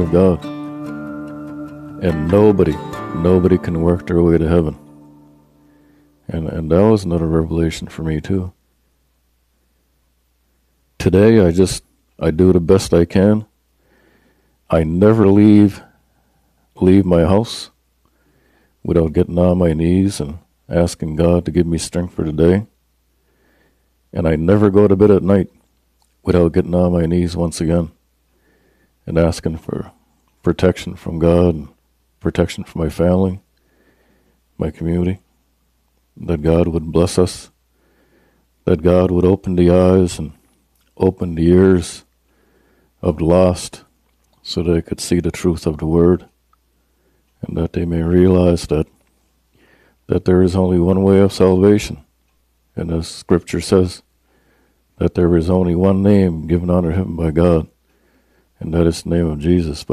of God. And nobody can work their way to heaven. And that was another revelation for me too. Today I do the best I can. I never leave my house without getting on my knees and asking God to give me strength for the day. And I never go to bed at night without getting on my knees once again and asking for protection from God and protection from my family, my community, that God would bless us, that God would open the eyes and open the ears of the lost so they could see the truth of the word, and that they may realize that there is only one way of salvation. And as Scripture says, that there is only one name given under heaven by God, and that is the name of Jesus.